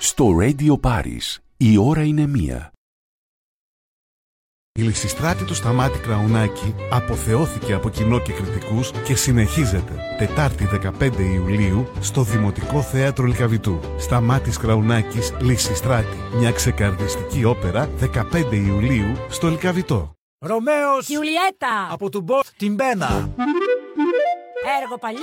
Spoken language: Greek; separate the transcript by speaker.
Speaker 1: Στο Radio Paris η ώρα είναι 1.
Speaker 2: Η Λυσιστράτη του Σταμάτη Κραουνάκη αποθεώθηκε από κοινό και κριτικούς και συνεχίζεται Τετάρτη 15 Ιουλίου στο Δημοτικό Θέατρο Λυκαβητού. Σταμάτης Κραουνάκης, Λυσιστράτη. Μια ξεκαρδιστική όπερα 15 Ιουλίου στο Λυκαβητό.
Speaker 3: Ρωμαίος
Speaker 4: Γιουλιέτα
Speaker 3: από του Μποτ την Πένα.
Speaker 4: Έργο παλιό.